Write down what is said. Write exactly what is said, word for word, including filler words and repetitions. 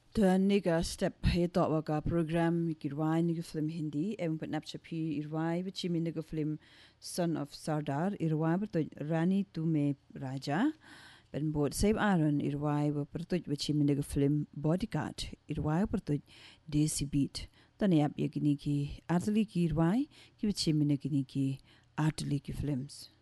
Dan niga step he to waka program kirwai niga film Hindi em patnap chapi irwai bichi mi niga film Son of Sardar irwai bertoj Rani Tu Me Raja ben bod save Aaron irwai bertoj bichi mi niga film Bodyguard irwai bertoj Desi Beat dan yap yagini ki artli ki irwai ki bichi mi niga ki artli ki films.